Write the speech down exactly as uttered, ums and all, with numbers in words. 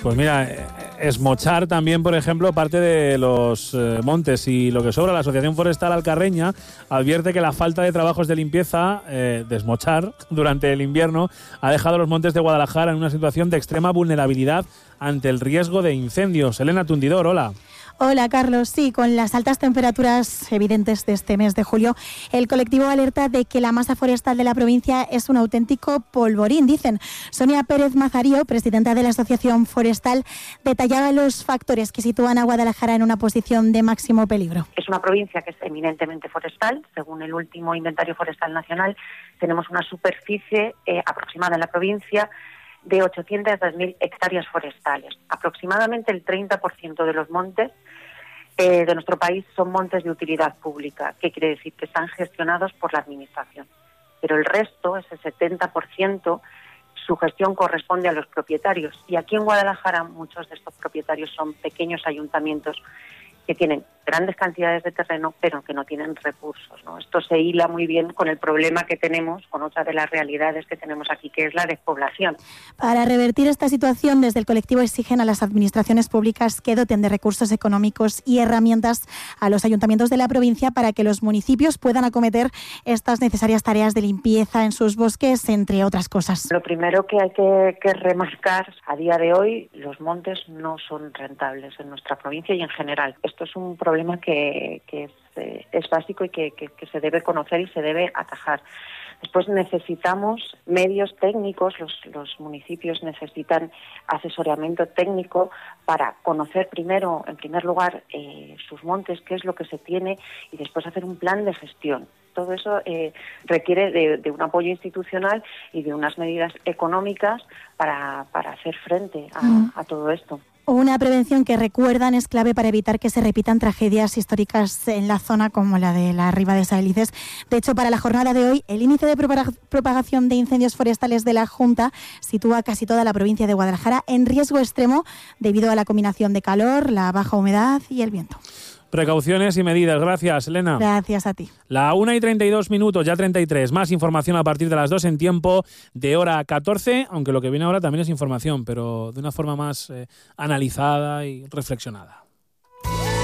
Pues mira, esmochar también, por ejemplo, parte de los eh, montes y lo que sobra. La Asociación Forestal Alcarreña advierte que la falta de trabajos de limpieza, eh, de esmochar, durante el invierno ha dejado a los montes de Guadalajara en una situación de extrema vulnerabilidad ante el riesgo de incendios. Elena Tundidor, hola. Hola, Carlos. Sí, con las altas temperaturas evidentes de este mes de julio, el colectivo alerta de que la masa forestal de la provincia es un auténtico polvorín, dicen. Sonia Pérez Mazarío, presidenta de la Asociación Forestal, detallaba los factores que sitúan a Guadalajara en una posición de máximo peligro. Es una provincia que es eminentemente forestal. Según el último inventario forestal nacional, tenemos una superficie eh, aproximada en la provincia de ochocientas dos mil hectáreas forestales. Aproximadamente el treinta por ciento de los montes eh, de nuestro país son montes de utilidad pública, que quiere decir que están gestionados por la Administración. Pero el resto, ese setenta por ciento, su gestión corresponde a los propietarios. Y aquí en Guadalajara muchos de estos propietarios son pequeños ayuntamientos que tienen grandes cantidades de terreno, pero que no tienen recursos, ¿no? Esto se hila muy bien con el problema que tenemos, con otra de las realidades que tenemos aquí, que es la despoblación. Para revertir esta situación, desde el colectivo exigen a las administraciones públicas que doten de recursos económicos y herramientas a los ayuntamientos de la provincia para que los municipios puedan acometer estas necesarias tareas de limpieza en sus bosques, entre otras cosas. Lo primero que hay que, que remarcar, a día de hoy los montes no son rentables en nuestra provincia y en general. Esto es un problema que, que es, eh, es básico y que, que, que se debe conocer y se debe atajar. Después necesitamos medios técnicos, los, los municipios necesitan asesoramiento técnico para conocer primero, en primer lugar, eh, sus montes, qué es lo que se tiene, y después hacer un plan de gestión. Todo eso eh, requiere de, de un apoyo institucional y de unas medidas económicas para, para hacer frente a, mm. a todo esto. Una prevención que, recuerdan, es clave para evitar que se repitan tragedias históricas en la zona como la de la Riba de Saelices. De hecho, para la jornada de hoy, el índice de propagación de incendios forestales de la Junta sitúa casi toda la provincia de Guadalajara en riesgo extremo debido a la combinación de calor, la baja humedad y el viento. Precauciones y medidas. Gracias, Elena. Gracias a ti. La una y treinta y dos minutos, ya treinta y tres. Más información a partir de las dos en tiempo de hora catorce, aunque lo que viene ahora también es información, pero de una forma más eh, analizada y reflexionada.